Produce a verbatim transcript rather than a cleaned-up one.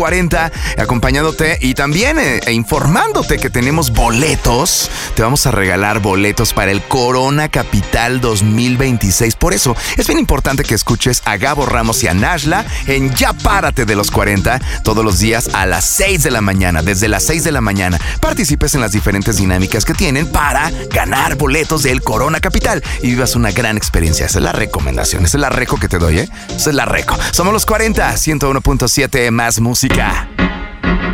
cuarenta, acompañándote y también eh, e informándote que tenemos boletos. Te vamos a regalar boletos para el Corona Capital dos mil veintiséis. Por eso es bien importante que escuches a Gabo Ramos y a Nashla en Ya Párate de los cuarenta todos los días a las seis de la mañana. Desde las seis de la mañana participes en las diferentes dinámicas que tienen para ganar boletos del Corona Capital y vivas una gran experiencia. Esa es la recomendación, esa es la reco que te doy, ¿eh? Esa es la reco. Somos los cuarenta, ciento uno punto siete más música.